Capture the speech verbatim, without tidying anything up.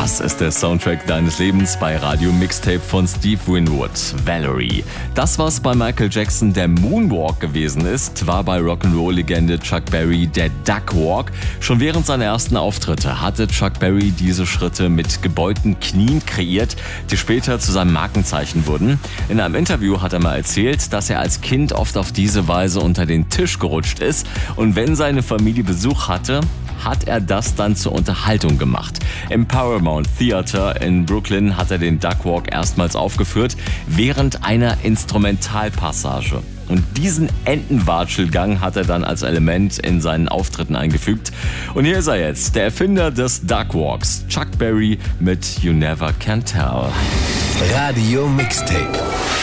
Das ist der Soundtrack deines Lebens bei Radio Mixtape von Steve Winwood, Valerie. Das, was bei Michael Jackson der Moonwalk gewesen ist, war bei Rock'n'Roll-Legende Chuck Berry der Duckwalk. Schon während seiner ersten Auftritte hatte Chuck Berry diese Schritte mit gebeugten Knien kreiert, die später zu seinem Markenzeichen wurden. In einem Interview hat er mal erzählt, dass er als Kind oft auf diese Weise unter den Tisch gerutscht ist und wenn seine Familie Besuch hatte, hat er das dann zur Unterhaltung gemacht. Im Paramount Theater in Brooklyn hat er den Duckwalk erstmals aufgeführt, während einer Instrumentalpassage. Und diesen Entenwatschelgang hat er dann als Element in seinen Auftritten eingefügt. Und hier ist er jetzt, der Erfinder des Duckwalks, Chuck Berry mit You Never Can Tell. Radio Mixtape.